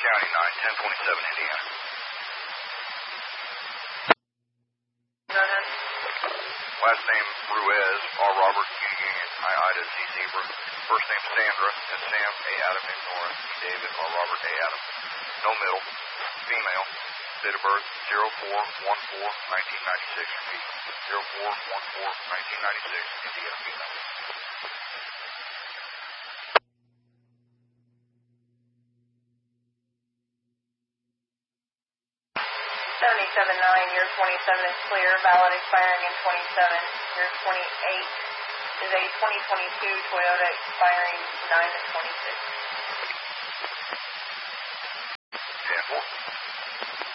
County 91027, Indiana. Last name Ruiz, R. Robert, Union, I. Ida, Z. Zebra. First name Sandra, S. Sam, A. Adam, N. Nora, E. David, R. Robert, A. Adam. No middle. Female. Date of birth 04/14/1996. Repeat. 04/14/1996. Indiana female. 77-9, year 27 is clear, valid expiring in 27. Year 28 is a 2022 Toyota expiring 9/26. 10-4.